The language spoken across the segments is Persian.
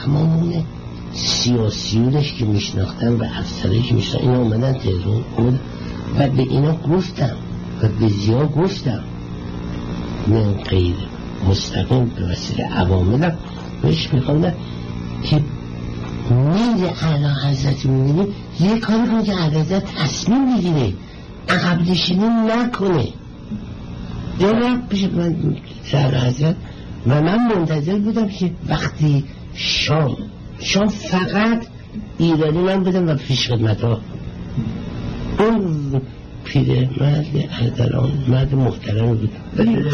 تمام سیاسیونش که میشناختن و افسرهایی که میشناختن اینا اومدن تهران و به اینا گفتم و به ضیا گفتم من غیر مستقیم به وسیله عواملم بهش میخوندم که میل اعلی حضرت میبینی یه کاری کنه که اعلی حضرت تصمیم بگیره عقب نشینی نکنه. یا رفت پیش من اعلی حضرت و من منتظر بودم که وقتی شام فقط ایرانی من بودم و پیش خدمت ها اون پیره مرد محترم بود ولی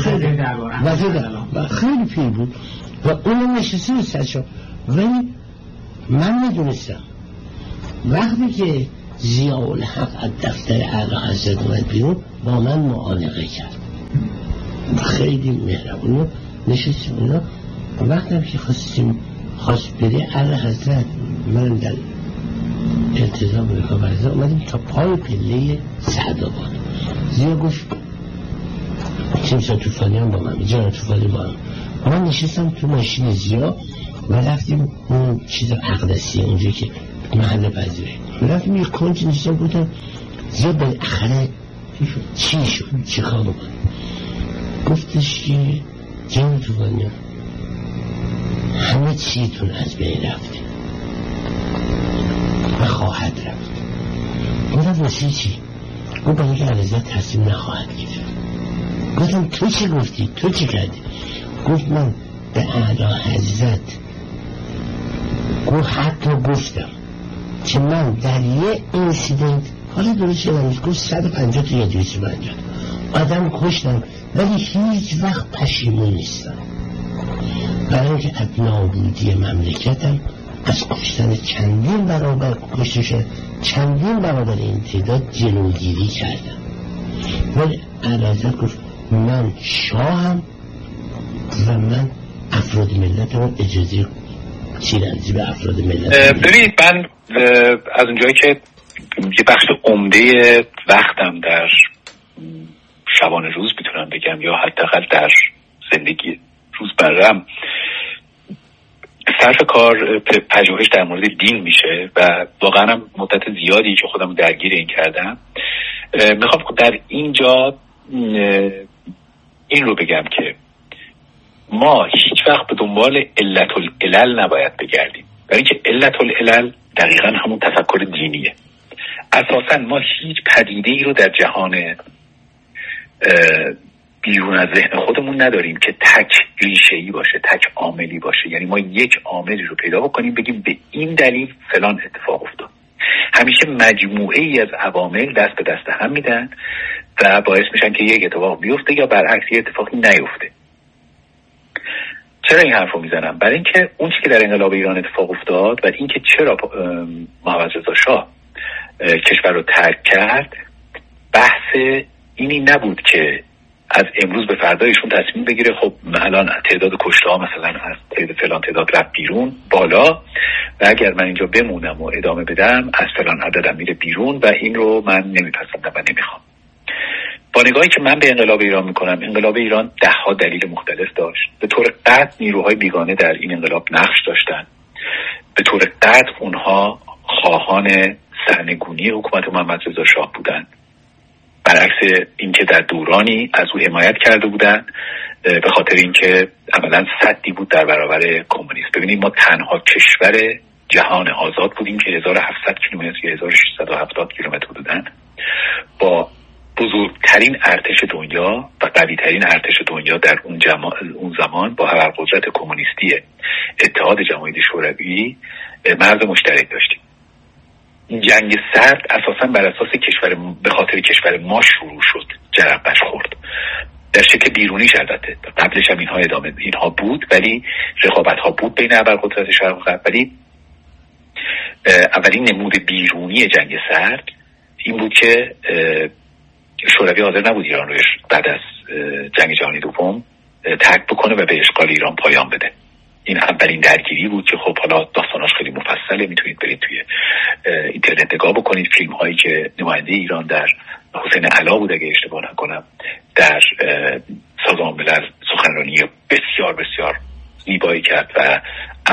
خیلی پیر بود و اونم نشسته بود سرشام. ولی من میدونستم وقتی که ضیاءالحق از دفتر اعلی حضرت اومد بیرون با من معانقه کرد، خیلی مهربون نشستیم اونا. وقتی که خواست بری اعلی حضرت من در التزام رکا برزا اومدیم تا پای پله سعدآباد. ضیا گفت تیمسا توفانی هم با من جان توفانی با من نشستم تو ماشین ضیا و رفتیم اون چیز اقدسیه اونجا که محل پذیره رفتیم یک کنج نشستم بودم. ضیا بالاخره چی شد چی کار بکنم گفتش که جان توفانی همه چیتون از بین رفته و خواهد رفت. گفتم واسه چی؟ گفت برای که علیزاد تصمیم نخواهد گرفت. گفتم تو چی گفتی؟ تو چی کردی؟ گفت من به اعلی حضرت حتی گفتم که من در یه اینسیدنت حالا درست شدم گفت 150 تا یا 250 آدم کشتم ولی هیچ وقت پشیمون نیستم برای اینکه از نابودی مملکتم از کشتن چندین برابر کشتن چندین برابر این تعداد جلوگیری کردم. ولی علیزاد گفت من شاهم و من افراد ملت رو اجازه تیراندازی به افراد ملت. ببینید من از اونجایی که یه بخش عمده وقتم در شبانه روز میتونم بگم یا حداقل در زندگی روزمره‌ام صرف کار پژوهش در مورد دین میشه و واقعا هم مدت زیادی که خودم درگیر این کردم. میخوام در اینجا این رو بگم که ما هیچ وقت به دنبال علت العلل نباید بگردیم، برای اینکه علت العلل دقیقا همون تفکر دینیه. اساسا ما هیچ پدیده ای رو در جهان بیرون از ذهن خودمون نداریم که تک ریشه‌ای باشه، تک عاملی باشه. یعنی ما یک عاملی رو پیدا بکنیم بگیم به این دلیل فلان اتفاق افتاد. همیشه مجموعه ای از عوامل دست به دست هم میدن و باعث میشن که یک اتفاق بیفته یا برعکس یک اتفاقی نیفته. چرا این حرفو میزنم؟ برای اینکه اون چیزی که در انقلاب ایران اتفاق افتاد و اینکه چرا محمد رضا شاه کشور رو ترک کرد، بحث اینی نبود که از امروز به فردا ایشون تصمیم بگیره خب الان تعداد کشته ها مثلا از فلان تعداد رفت بیرون بالا و اگر من اینجا بمونم و ادامه بدم از فلان عددم میره بیرون و این رو من نمیپسندم و نمیخوام. با نگاهی که من به انقلاب ایران میکنم، انقلاب ایران 10 دلیل مختلف داشت. به طور قطع نیروهای بیگانه در این انقلاب نقش داشتن. به طور قطع اونها خواهان سرنگونی حکومت محمد رضا شاه بودند، برعکس اینکه در دورانی از او حمایت کرده بودند به خاطر اینکه عملاً سدی بود در برابر کمونیسم. ببینید ما تنها کشور جهان آزاد بودیم که 1700 کیلومتر یا 1670 کیلومتر حدوداً با بزرگترین ارتش دنیا و قوی‌ترین ارتش دنیا در اون زمان با ابرقدرت کمونیستی اتحاد جماهیر شوروی مرز مشترک داشتیم. جنگ سرد اساساً بر اساس به خاطر کشور ما شروع شد، جرقش خورد در شکل بیرونیش. البته قبلش هم اینها بود ولی رقابت ها بود بین ابرقدرت شرق و غرب، ولی اولین نمود بیرونی جنگ سرد این بود که شوروی حاضر نبود ایران رو بعد از جنگ جهانی دوم ترک بکنه و به اشغال ایران پایان بده. این اولین درگیری بود که خب حالا داستاناش خیلی مفصله، میتونید برید توی اینترنت نگاه بکنید. فیلم هایی که نماینده ایران در حسین علا بود اگه اشتباه نکنم در سازمان ملل سخنرانی بسیار بسیار زیبایی کرد و